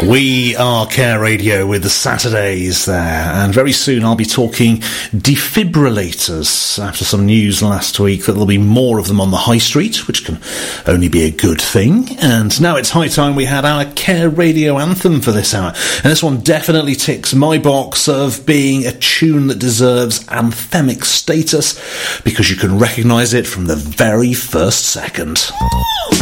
We are Care Radio with the Saturdays there, and very soon I'll be talking defibrillators after some news last week that there'll be more of them on the high street, which can only be a good thing. And now it's high time we had our Care Radio anthem for this hour, and this one definitely ticks my box of being a tune that deserves anthemic status because you can recognise it from the very first second.